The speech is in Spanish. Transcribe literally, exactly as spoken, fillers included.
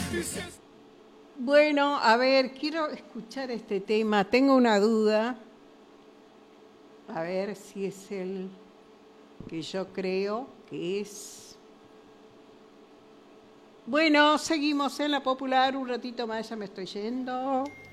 Bueno, a ver, quiero escuchar este tema. Tengo una duda. A ver si es el que yo creo que es. Bueno, seguimos en la popular un ratito más, ya me estoy yendo.